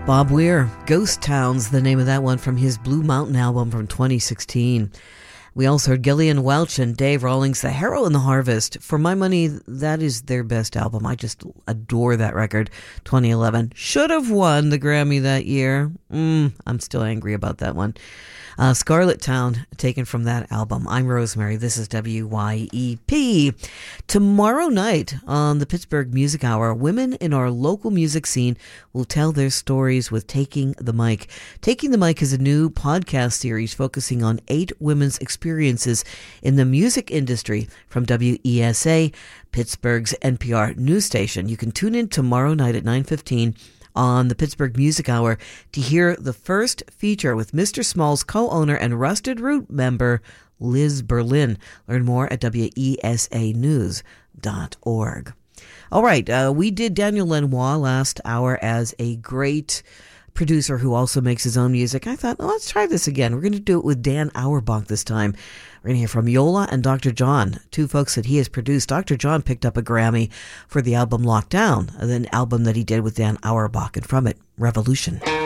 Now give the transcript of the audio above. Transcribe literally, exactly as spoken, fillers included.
Bob Weir, Ghost Town's the name of that one from his Blue Mountain album from twenty sixteen. We also heard Gillian Welch and Dave Rawlings, The Harrow and the Harvest. For my money, that is their best album. I just adore that record. twenty eleven. Should have won the Grammy that year. Mm, I'm still angry about that one. Uh, Scarlet Town, taken from that album. I'm Rosemary. This is W Y E P. Tomorrow night on the Pittsburgh Music Hour, women in our local music scene will tell their stories with Taking the Mic. Taking the Mic is a new podcast series focusing on eight women's experiences in the music industry from W E S A, Pittsburgh's N P R news station. You can tune in tomorrow night at nine fifteen on the Pittsburgh Music Hour to hear the first feature with Mister Small's co-owner and Rusted Root member, Liz Berlin. Learn more at W E S A news dot org. All right, uh, we did Daniel Lanois last hour as a great producer who also makes his own music. I thought, well, let's try this again. We're going to do it with Dan Auerbach this time. We're going to hear from Yola and Doctor John, two folks that he has produced. Doctor John picked up a Grammy for the album Lockdown, an album that he did with Dan Auerbach, and from it, Revolution.